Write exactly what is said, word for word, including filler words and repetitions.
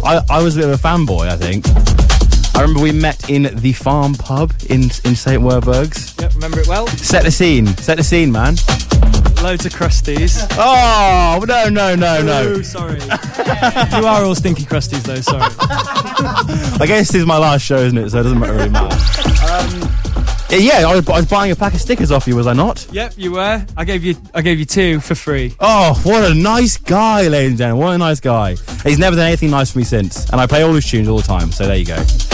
I, I was a bit of a fanboy, I think. I remember we met in the Farm Pub in in Saint Werburgh's. Yep, remember it well. Set the scene. Set the scene, man. Loads of crusties. Oh, no, no, no, no. Oh, sorry. You are all stinky crusties, though, sorry. I guess this is my last show, isn't it? So it doesn't really matter. Um, yeah, I was, I was buying a pack of stickers off you, was I not? Yep, you were. I gave you I gave you two for free. Oh, what a nice guy, ladies and gentlemen. What a nice guy. He's never done anything nice for me since. And I play all his tunes all the time, so there you go.